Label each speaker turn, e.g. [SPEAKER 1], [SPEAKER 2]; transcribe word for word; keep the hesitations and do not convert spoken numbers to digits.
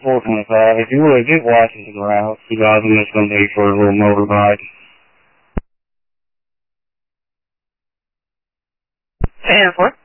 [SPEAKER 1] four twenty-five. If you would, get Washington around. You guys, I'm just going to take for a little motorbike.
[SPEAKER 2] ten four.